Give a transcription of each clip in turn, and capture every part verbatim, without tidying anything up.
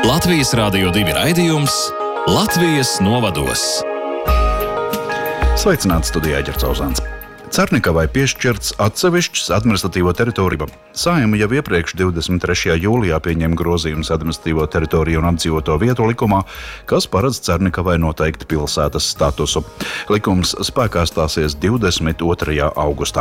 Latvijas Rādio divi raidījums Latvijas novados. Sveicināts studijā Ģerts Ozāns. Cernikavai piešķirts atsevišķs administratīvo teritoriju. Saeima jau iepriekš divdesmit trešajā jūlijā pieņēma grozījumus administratīvo teritoriju un apdzīvoto vietu likumā, kas paredz Cernikavai noteikti pilsētas statusu. Likums spēkā stāsies divdesmit otrajā augustā.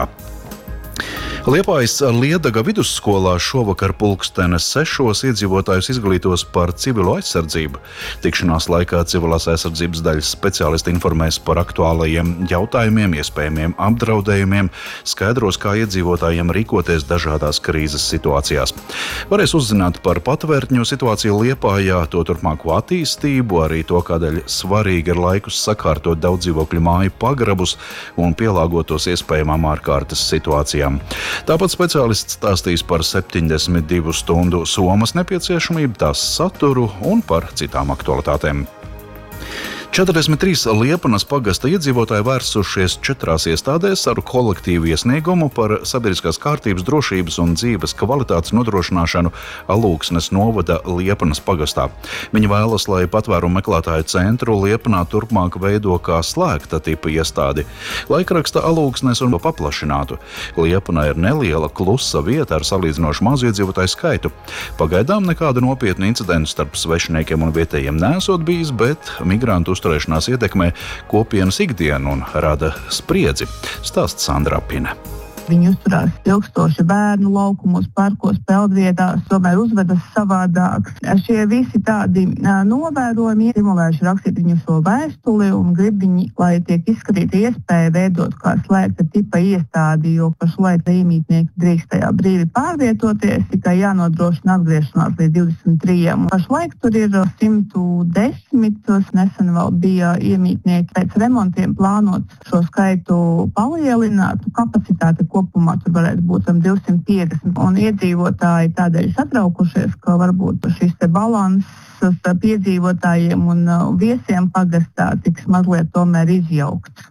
Liepājas Liedaga vidusskolā šovakar pulkstenes sešos iedzīvotājus izglītos par civilo aizsardzību. Tikšanās laikā civilās aizsardzības daļas speciālisti informēs par aktuālajiem jautājumiem, iespējamiem apdraudējumiem, skaidros, kā iedzīvotājiem rīkoties dažādās krīzes situācijās. Varēs uzzināt par patvērtņu situāciju Liepājā, to turpmāko attīstību, arī to, kādēļ svarīgi ir laikus sakārtot daudz dzīvokļu māju pagrabus un pielāgotos iespējamām ārkārtas situācijām. Tāpat speciālists stāstīs par septiņdesmit divu stundu somas nepieciešamību, tās saturu un par citām aktualitātēm. četrdesmit trīs Liepanas pagasta iedzīvotāji vērsušies četrās iestādēs ar kolektīvu iesniegumu par sabiedriskās kārtības, drošības un dzīves kvalitātes nodrošināšanu Alūksnes novada Liepanas pagastā. Viņi vēlas, lai patvērumu meklētāju centru Liepanā turpmāk veido kā slēgta tipa iestādi. Laikraksta Alūksnes un paplašinātu. Liepanā ir neliela, klusa vieta ar salīdzinoši mazu iedzīvotāju skaitu. Pagaidām nekādu nopietnu incidentu starp svešiniekiem un vietējiem nesot bijis, bet migrantu uzturēšanās ietekmē kopienas ikdienu un rada spriedzi, stāsta Sandra Apine. Viņi uzturās ilgstoši bērnu laukumos, parkos, peldvietās, tomēr uzvedas savādāk. Šie visi tādi novērojumi stimulējuši rakstīt viņu šo vēstuli un grib viņi, lai tiek izskatīta iespēja veidot kā slēgta tipa iestādi, jo pašlaik iemītnieki drīkst tajā brīvi pārvietoties, tikai jānodrošina atgriešanās līdz divdesmit trijiem. Pašlaik tur ir simt desmit, nesen vēl bija iemītnieki. Pēc remontiem plānot šo skaitu palielināt, kapacitāte kopumā tur varētu būt divsimt piecdesmit, un iedzīvotāji tādēļ satraukušies, ka varbūt šis te balans starp iedzīvotājiem un viesiem pagastā tiks mazliet tomēr izjaukts.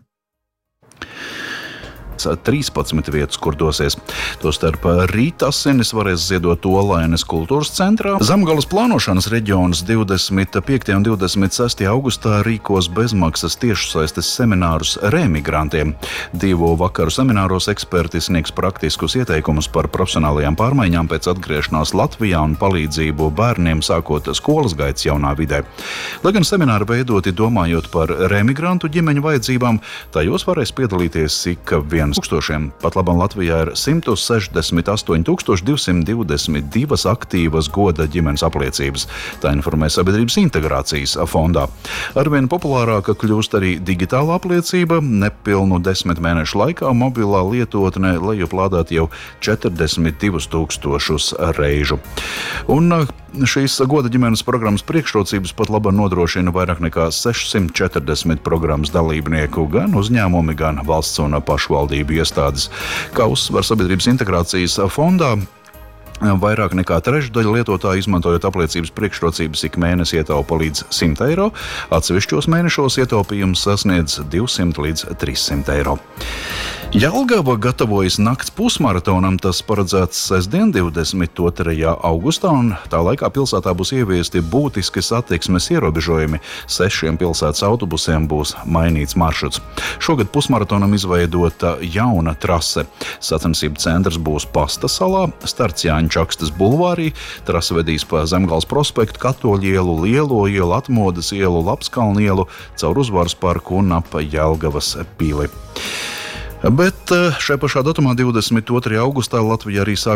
trīspadsmit vietas, kur dosies. Tostarp rīta asinis varēs ziedot Olaines kultūras centrā. Zemgales plānošanas reģions divdesmit piektajā un divdesmit sestajā augustā rīkos bezmaksas tiešsaistes seminārus remigrantiem. Divu vakaru semināros eksperti sniegs praktiskus ieteikumus par profesionālajām pārmaiņām pēc atgriešanās Latvijā un palīdzību bērniem sākot skolas gaitas jaunā vidē. Lai gan semināri veidoti domājot par remigrantu ģimeņu vajadzībām, tajos varēs piedalīties ik viens tūkstošiem. Pat labam Latvijā ir simt sešdesmit astoņi tūkstoši divsimt divdesmit divas aktīvas goda ģimenes apliecības. Tā informē Sabiedrības integrācijas fondā. Arvien populārāka kļūst arī digitāla apliecība. Nepilnu desmit mēnešu laikā mobilā lietotne lejuplādāt jau četrdesmit divus tūkstošus reižu. Un šīs goda ģimenes programmas priekšrocības pat labam nodrošina vairāk nekā sešsimt četrdesmit programmas dalībnieku, gan uzņēmumi, gan valsts un pašvaldību iestādes. Kā uzsver Sabiedrības integrācijas fondā, vairāk nekā trešdaļa lietotāji, izmantojot apliecības priekšrocības, ik mēnesi ietaupa līdz simt eiro, atsevišķos mēnešos ietaupījums sasniedz divsimt līdz trīssimt eiro. Jelgava gatavojas nakts pusmaratonam, tas paredzēts sestdien divdesmit otrajā augustā, un tā laikā pilsētā būs ieviesti būtiski satiksmes ierobežojumi. Sešiem pilsētas autobusiem būs mainīts maršruts. Šogad pusmaratonam izveidota jauna trase. Sacensību centrs būs Pasta salā, starts Jāņa Čakstas bulvārī, trase vedīs pa Zemgales prospektu, Katoļu ielu, Lielo ielu, Atmodas ielu, Lapskalnu ielu, caur Uzvaras parku un ap Jelgavas pili. Bet šajā pašā datumā, divdesmit otrajā augustā, Latvijā arī sāk